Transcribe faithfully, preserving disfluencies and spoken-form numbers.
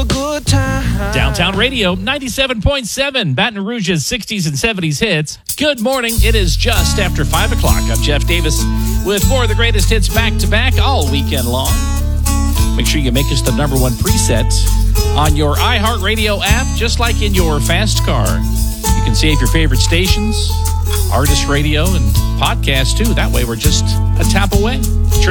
good time. Downtown Radio, ninety-seven point seven, Baton Rouge's sixties and seventies hits. Good morning. It is just after five o'clock. I'm Jeff Davis with more of the greatest hits back-to-back all weekend long. Make sure you make us the number one preset on your iHeartRadio app, just like in your fast car. You can save your favorite stations, artist radio, and podcasts, too. That way, we're just a tap away.